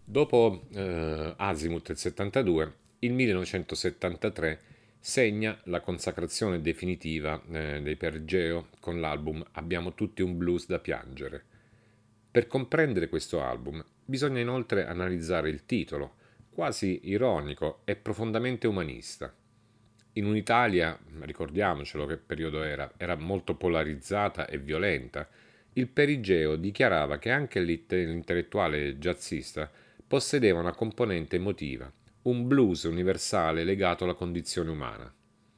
Dopo Azimuth del 72, il 1973 segna la consacrazione definitiva dei Perigeo con l'album Abbiamo tutti un blues da piangere. Per comprendere questo album bisogna inoltre analizzare il titolo, quasi ironico e profondamente umanista. In un'Italia, ricordiamocelo che periodo era molto polarizzata e violenta, il Perigeo dichiarava che anche l'intellettuale jazzista possedeva una componente emotiva, un blues universale legato alla condizione umana.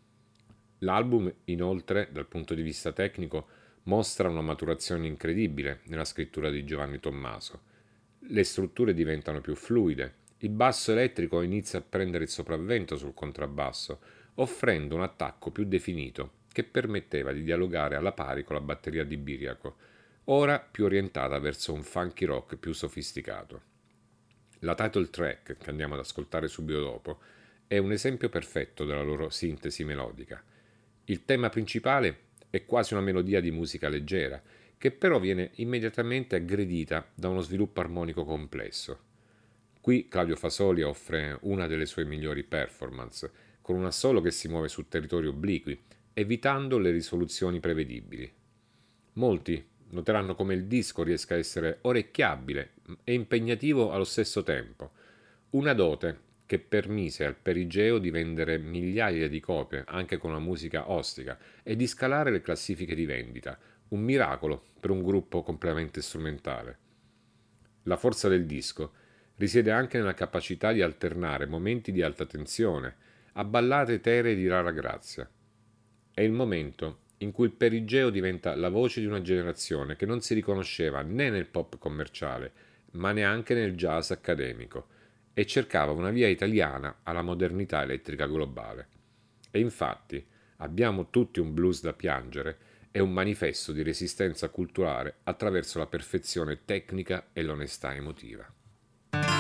L'album, inoltre, dal punto di vista tecnico, mostra una maturazione incredibile nella scrittura di Giovanni Tommaso. Le strutture diventano più fluide, il basso elettrico inizia a prendere il sopravvento sul contrabbasso, offrendo un attacco più definito che permetteva di dialogare alla pari con la batteria di Biriaco, ora più orientata verso un funky rock più sofisticato. La title track, che andiamo ad ascoltare subito dopo, è un esempio perfetto della loro sintesi melodica. Il tema principale è quasi una melodia di musica leggera, che però viene immediatamente aggredita da uno sviluppo armonico complesso. Qui Claudio Fasoli offre una delle sue migliori performance, con un assolo che si muove su territori obliqui, evitando le risoluzioni prevedibili. Molti noteranno come il disco riesca a essere orecchiabile e impegnativo allo stesso tempo, una dote che permise al Perigeo di vendere migliaia di copie anche con una musica ostica e di scalare le classifiche di vendita, un miracolo per un gruppo completamente strumentale. La forza del disco risiede anche nella capacità di alternare momenti di alta tensione a ballate eteree di rara grazia. È il momento in cui il Perigeo diventa la voce di una generazione che non si riconosceva né nel pop commerciale, ma neanche nel jazz accademico, e cercava una via italiana alla modernità elettrica globale. E infatti, abbiamo tutti un blues da piangere, è un manifesto di resistenza culturale attraverso la perfezione tecnica e l'onestà emotiva.